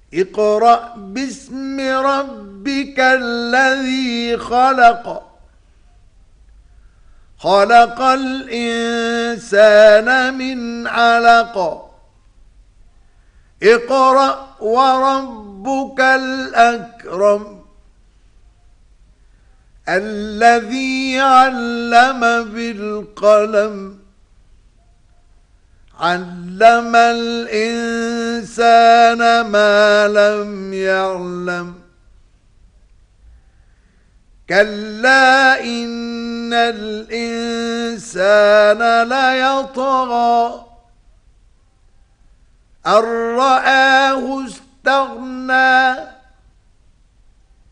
اقرأ باسم ربك الذي خلق خلق الإنسان من علق اقرأ وربك الأكرم الذي علم بالقلم علم الإنسان ما لم يعلم كلا إن الإنسان ليطغى أن رآه استغنى